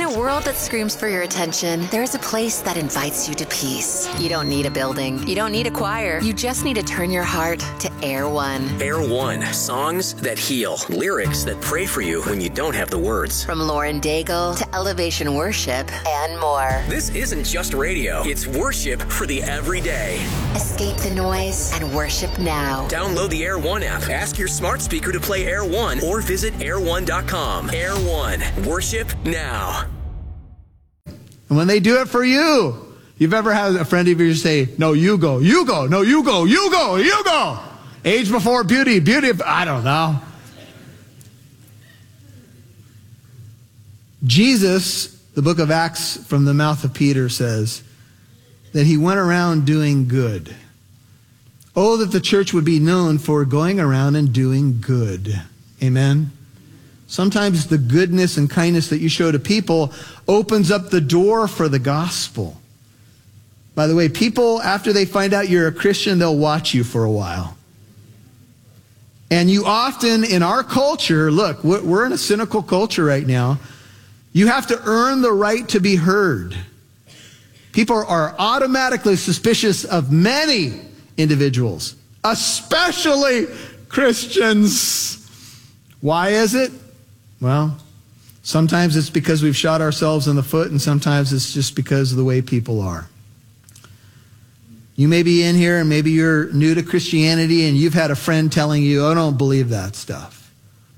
a world that screams for your attention, there's a place that invites you to peace. You don't need a building. You don't need a choir. You just need to turn your heart to Air One. Air One. Songs that heal. Lyrics that pray for you when you don't have the words. From Lauren Daigle to Elevation Worship and more. This isn't just radio. It's worship for the everyday. Escape the noise and worship now. Download the Air One app. Ask your smart speaker to play Air One or visit air1.com. Air One. Worship now. And when they do it for you, you've ever had a friend of yours say, no, you go, you go, no, you go, you go, you go. Age before beauty, I don't know. Jesus, the book of Acts from the mouth of Peter says that he went around doing good. Oh, that the church would be known for going around and doing good. Amen. Sometimes the goodness and kindness that you show to people opens up the door for the gospel. By the way, people, after they find out you're a Christian, they'll watch you for a while. And you often, in our culture, look, we're in a cynical culture right now. You have to earn the right to be heard. People are automatically suspicious of many individuals, especially Christians. Why is it? Well, sometimes it's because we've shot ourselves in the foot, and sometimes it's just because of the way people are. You may be in here and maybe you're new to Christianity and you've had a friend telling you, I don't believe that stuff.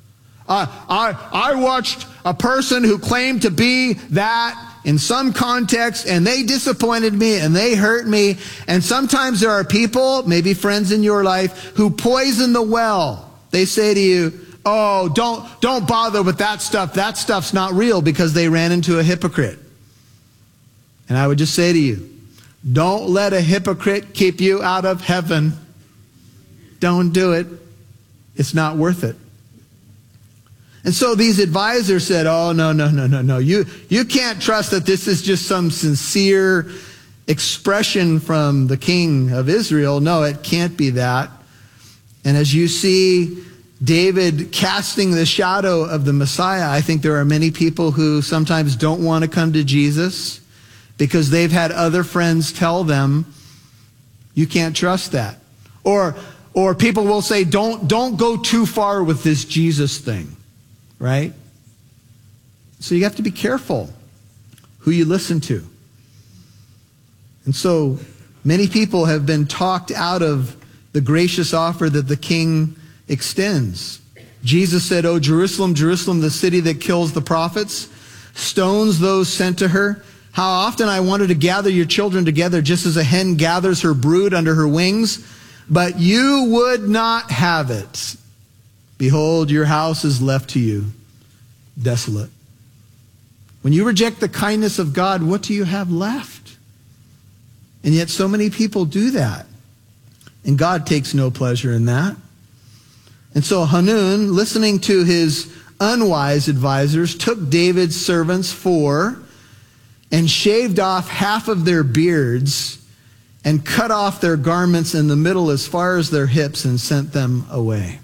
I watched a person who claimed to be that in some context, and they disappointed me and they hurt me. And sometimes there are people, maybe friends in your life, who poison the well. They say to you, oh, don't bother with that stuff. That stuff's not real, because they ran into a hypocrite. And I would just say to you, don't let a hypocrite keep you out of heaven. Don't do it. It's not worth it. And so these advisors said, oh, no. You can't trust that this is just some sincere expression from the king of Israel. No, it can't be that. And as you see David casting the shadow of the Messiah, I think there are many people who sometimes don't want to come to Jesus because they've had other friends tell them, you can't trust that. Or people will say, don't go too far with this Jesus thing, right? So you have to be careful who you listen to. And so many people have been talked out of the gracious offer that the king extends. Jesus said, oh, Jerusalem, Jerusalem, the city that kills the prophets, stones those sent to her. How often I wanted to gather your children together just as a hen gathers her brood under her wings, but you would not have it. Behold, your house is left to you desolate. When you reject the kindness of God, what do you have left? And yet so many people do that. And God takes no pleasure in that. And so Hanun, listening to his unwise advisors, took David's servants and shaved off half of their beards and cut off their garments in the middle as far as their hips and sent them away.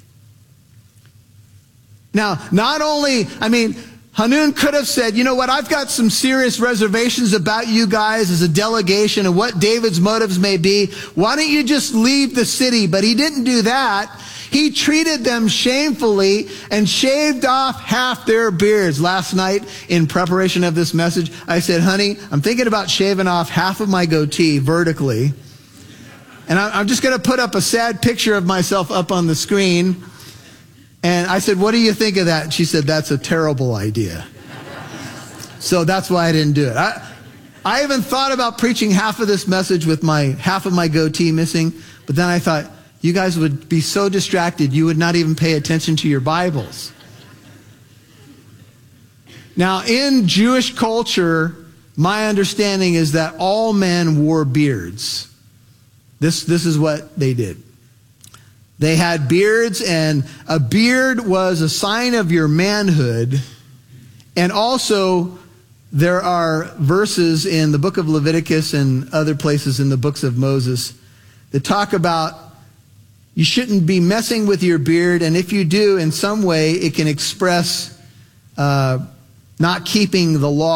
Now, Hanun could have said, you know what, I've got some serious reservations about you guys as a delegation and what David's motives may be. Why don't you just leave the city? But he didn't do that. He treated them shamefully and shaved off half their beards. Last night, in preparation of this message, I said, honey, I'm thinking about shaving off half of my goatee vertically. And I'm just going to put up a sad picture of myself up on the screen. And I said, what do you think of that? And she said, that's a terrible idea. So that's why I didn't do it. I even thought about preaching half of this message with half of my goatee missing. But then I thought, you guys would be so distracted, you would not even pay attention to your Bibles. Now, in Jewish culture, my understanding is that all men wore beards. This is what they did. They had beards, and a beard was a sign of your manhood. And also, there are verses in the book of Leviticus and other places in the books of Moses that talk about you shouldn't be messing with your beard, and if you do, in some way, it can express not keeping the law.